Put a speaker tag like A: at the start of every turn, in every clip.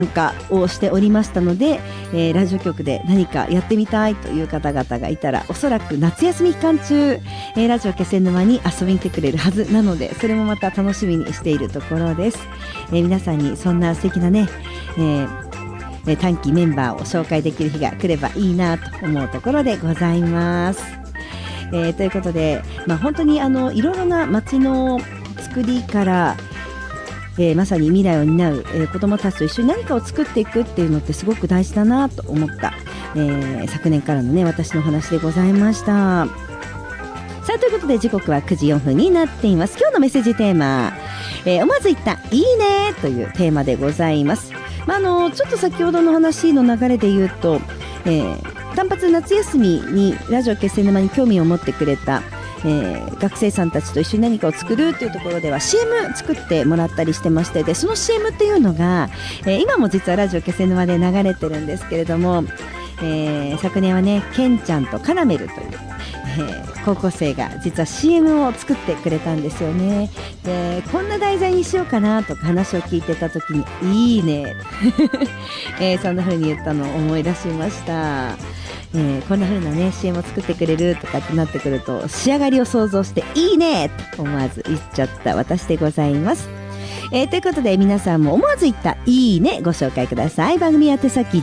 A: 加をしておりましたので、ラジオ局で何かやってみたいという方々がいたら、おそらく夏休み期間中、ラジオ気仙沼に遊びに来てくれるはずなので、それもまた楽しみにしているところです。皆さんにそんな素敵なね、短期メンバーを紹介できる日が来ればいいなと思うところでございます。ということで、本当にいろいろな街の作りから、まさに未来を担う、子どもたちと一緒に何かを作っていくっていうのってすごく大事だなと思った、昨年からのね私の話でございました。さあということで時刻は9時4分になっています。今日のメッセージテーマ、思わず言ったいいねというテーマでございます。ちょっと先ほどの話の流れで言うと、単発夏休みにラジオ気仙沼に興味を持ってくれた、学生さんたちと一緒に何かを作るというところでは CM 作ってもらったりしてまして、でその CM っていうのが、今も実はラジオ気仙沼で流れてるんですけれども、昨年はねケンちゃんとカラメルという、高校生が実は CM を作ってくれたんですよね。でこんな題材にしようかなとか話を聞いてた時にいいね、そんな風に言ったのを思い出しました。こんな風なね CM を作ってくれるとかってなってくると、仕上がりを想像していいねと思わず言っちゃった私でございます。ということで皆さんも思わず言ったいいねご紹介ください。番組宛先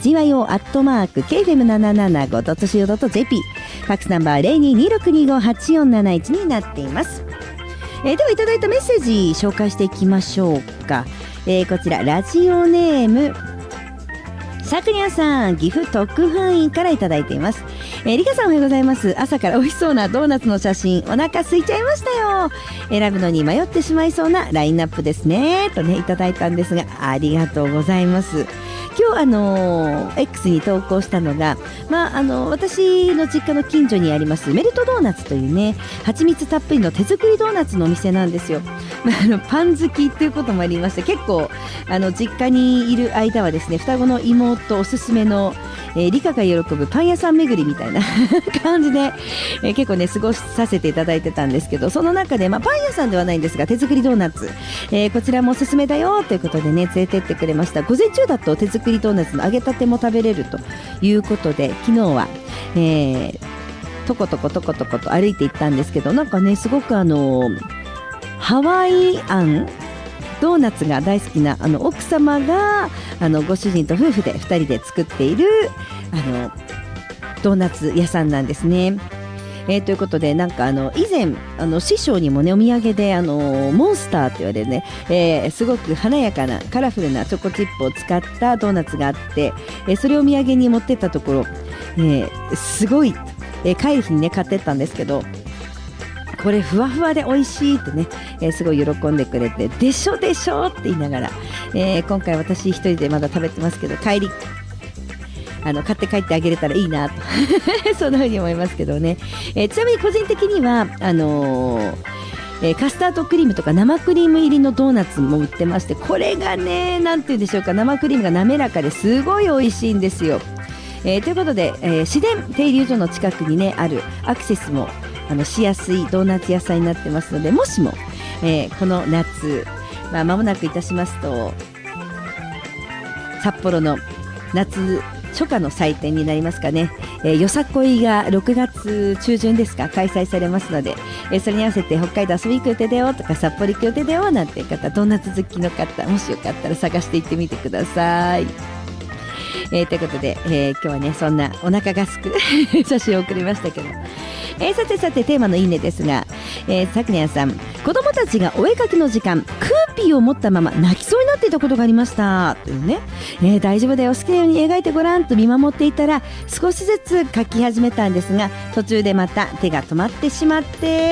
A: gyo@kfm775.co.jp、 ファックスナンバー 0226258471 になっています。ではいただいたメッセージ紹介していきましょうか。こちらラジオネームさくにゃさん、岐阜特派員からいただいています。りかさんおはようございます。朝から美味しそうなドーナツの写真、お腹空いちゃいましたよ。選ぶのに迷ってしまいそうなラインナップですねとねいただいたんですが、ありがとうございます。今日X に投稿したのが、私の実家の近所にありますメルトドーナツというね蜂蜜たっぷりの手作りドーナツのお店なんですよ。パン好きっていうこともありまして、結構実家にいる間はですね、双子の妹おすすめの、理科が喜ぶパン屋さん巡りみたいな感じで、結構ね過ごさせていただいてたんですけど、その中で、パン屋さんではないんですが手作りドーナツ、こちらもおすすめだよということでね連れてってくれました。午前中だと手作りドーナツの揚げたても食べれるということで、昨日は、とことと歩いていったんですけど、なんかねすごくハワイアンドーナツが大好きな奥様がご主人と夫婦で2人で作っているドーナツ屋さんなんですね。ということで、なんか以前師匠にもねお土産でモンスターと言われるね、すごく華やかなカラフルなチョコチップを使ったドーナツがあって、それをお土産に持ってったところ、すごい、帰る日にね買ってったんですけど、これふわふわで美味しいってね、すごい喜んでくれて、でしょって言いながら、今回私一人でまだ食べてますけど、帰り買って帰ってあげれたらいいなとそんな風に思いますけどね。ちなみに個人的にはカスタードクリームとか生クリーム入りのドーナツも売ってまして、これがねなんて言うんでしょうか、生クリームが滑らかですごい美味しいんですよ。ということで、市電停留所の近くにねあるアクセスもしやすいドーナツ屋さんになってますので、もしも、この夏、間もなくいたしますと札幌の夏初夏の祭典になりますかね、よさこいが6月中旬ですか開催されますので、それに合わせて北海道遊びに行く予定だよとか札幌行く予定だよなんていう方、ドーナツ好きの方、もしよかったら探していってみてください。ということで、今日はねそんなお腹がすく写真を送りましたけど、さてテーマのいいねですが、さくにゃんさん、子供たちがお絵かきの時間クーピーを持ったまま泣きそうになっていたことがありましたというね、大丈夫だよ好きなように描いてごらんと見守っていたら、少しずつ描き始めたんですが、途中でまた手が止まってしまって、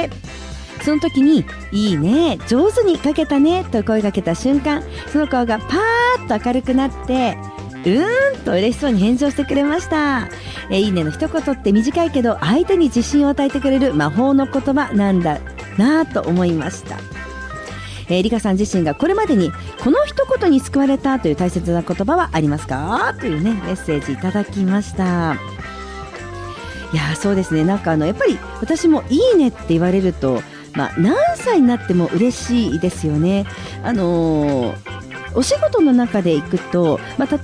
A: その時にいいね上手に描けたねと声かけた瞬間、その顔がパーッと明るくなってと嬉しそうに返事をしてくれました。いいねの一言って短いけど相手に自信を与えてくれる魔法の言葉なんだなと思いました。りかさん自身がこれまでにこの一言に救われたという大切な言葉はありますかというねメッセージいただきました。いやそうですね、なんかやっぱり私もいいねって言われると、何歳になっても嬉しいですよね。お仕事の中で行くと、例